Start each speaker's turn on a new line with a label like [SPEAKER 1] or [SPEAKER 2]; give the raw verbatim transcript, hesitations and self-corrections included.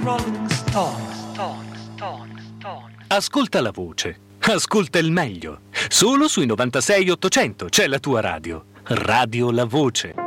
[SPEAKER 1] Rolling Stones, Stones, Stones, Stones.
[SPEAKER 2] Ascolta la voce, ascolta il meglio. Solo sui novantasei ottocento c'è la tua radio. Radio La Voce.